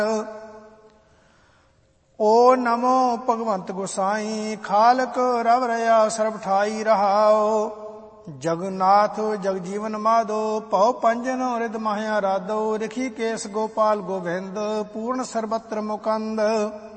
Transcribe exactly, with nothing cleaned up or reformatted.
ਓ ਨਮੋ ਭਗਵੰਤ ਗੁਸਾਈ, ਖਾਲਕ ਰਵ ਰਿਆ ਸਰਬ ਠਾਈ ਰਹਾਓ। ਜਗਨਾਥ ਜਗਜੀਵਨ ਮਾਧੋ, ਭਉ ਪੰਜਨ ਰਿਦ ਮਾਹਿਆ ਰਾਧੋ। ਰਿਖੀ ਕੇਸ ਗੋਪਾਲ ਗੋਬਿੰਦ, ਪੂਰਨ ਸਰਬਤਰ ਮੁਕੰਦ।